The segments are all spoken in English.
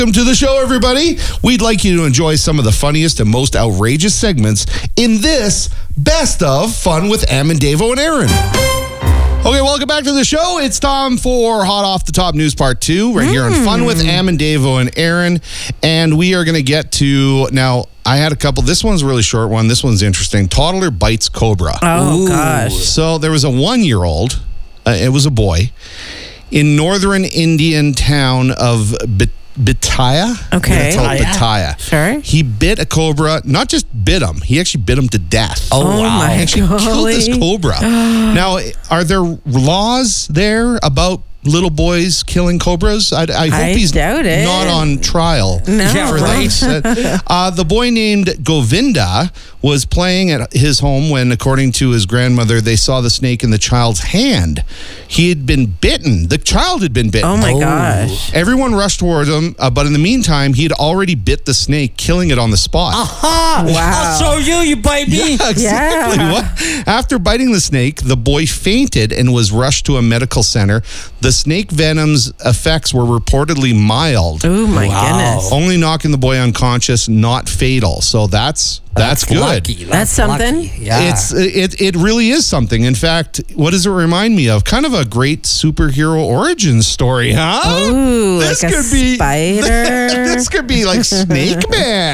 Welcome to the show, everybody. We'd like you to enjoy some of the funniest and most outrageous segments in this Best of Fun with Em and Davo and Aaron. Okay, welcome back to the show. It's time for Hot Off the Top News Part 2 right here on Fun with Em and Davo and Aaron. And we are going to get to, now, I had a couple. This one's a really short one. This one's interesting. Toddler bites cobra. Oh, gosh. So there was a 1-year-old, it was a boy, in northern Indian town of Bataya. Okay. Bataya. Sure. He bit a cobra, not just bit him, he actually bit him to death. Oh, wow. My He actually killed this cobra. Now, are there laws there about little boys killing cobras? I hope he's doubt it. not on trial for this. The boy named Govinda was playing at his home when, according to his grandmother, they saw the snake in the child's hand. He had been bitten. The child had been bitten. Oh, my gosh. Everyone rushed towards him, but in the meantime, he had already bit the snake, killing it on the spot. Aha! Wow. I'll show you bite me. Yeah, exactly. Yeah. What? After biting the snake, the boy fainted and was rushed to a medical center. The snake venom's effects were reportedly mild. Oh, my goodness. Only knocking the boy unconscious, not fatal. So that's good. Lucky. That's something. Lucky. Yeah. It really is something. In fact, what does it remind me of? Kind of a great superhero origin story, huh? Ooh, like a spider. This could be like Snake Man.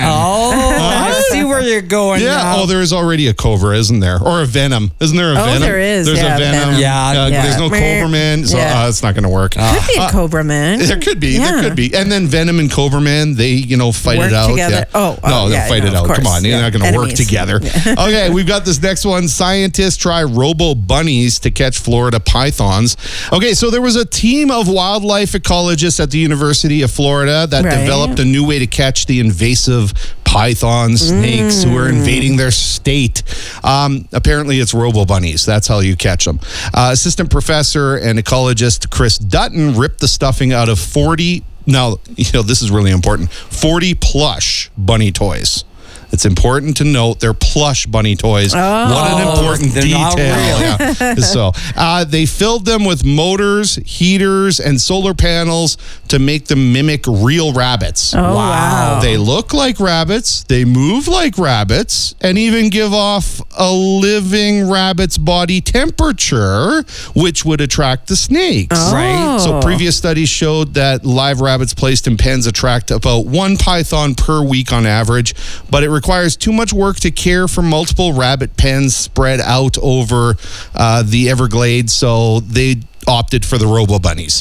I see where you're going Yeah. now. Oh, there is already a cobra, isn't there? Or a venom. Isn't there a venom? there is. There's Yeah, a venom. venom. Yeah. There's no Cobra Man, so it's not going to work. Could be a Cobra Man. There could be. Yeah. There could be. And then Venom and Cobra Man, they, fight Work it out. together. Yeah. No, they'll fight it of out. course. Come on. They're not going to work Enemies. together. Okay, we've got this next one. Scientists try robo bunnies to catch Florida pythons. Okay, so there was a team of wildlife ecologists at the University of Florida that developed a new way to catch the invasive python snakes who are invading their state. Apparently, it's robo bunnies. That's how you catch them. Assistant professor and ecologist Chris Dutton ripped the stuffing out of 40. Now, this is really important. 40 plush bunny toys. It's important to note they're plush bunny toys. Oh. What an important They're detail. not real. Yeah. So they filled them with motors, heaters, and solar panels to make them mimic real rabbits. Oh, wow. They look like rabbits, they move like rabbits, and even give off a living rabbit's body temperature, which would attract the snakes. Right. So previous studies showed that live rabbits placed in pens attract about 1 python per week on average, but it requires too much work to care for multiple rabbit pens spread out over the Everglades, so they opted for the robo bunnies.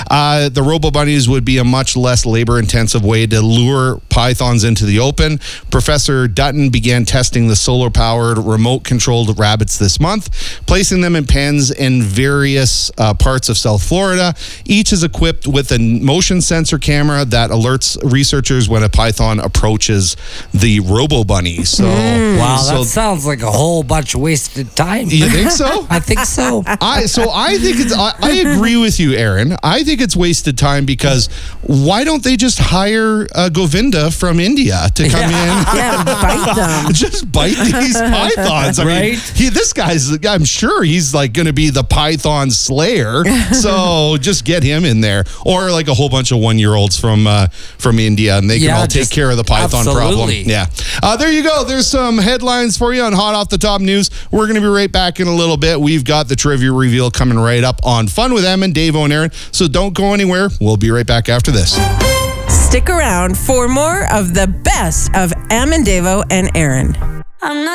The robo bunnies would be a much less labor-intensive way to lure pythons into the open. Professor Dutton began testing the solar-powered, remote-controlled rabbits this month, placing them in pens in various parts of South Florida. Each is equipped with a motion sensor camera that alerts researchers when a python approaches the robo bunny. So, Wow, that sounds like a whole bunch of wasted time. You think so? I think so. I think it's. I agree with you, Aaron. I think it's wasted time because why don't they just hire Govinda from India to come in? Yeah, bite them. Just bite these pythons. I mean, this guy's. I'm sure he's like going to be the python slayer. So just get him in there, or like a whole bunch of 1-year-olds from India, and they can all take care of the python problem. Yeah. There you go. There's some headlines for you on Hot Off the Top News. We're going to be right back in a little bit. We've got the trivia reveal coming right up on Fun with Em and Davo and Aaron. So don't go anywhere. We'll be right back after this. Stick around for more of the best of Em and Davo and Aaron. I'm not